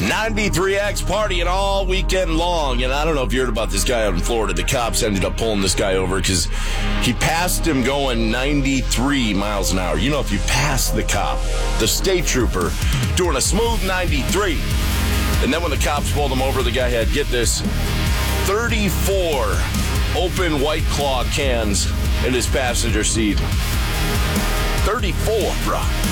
93X partying all weekend long. And I don't know if you heard about this guy out in Florida. The cops ended up pulling this guy over because he passed him going 93 miles an hour. You know, if you pass the cop, the state trooper, doing a smooth 93. And then when the cops pulled him over, the guy had, get this, 34 open White Claw cans in his passenger seat. 34, bro.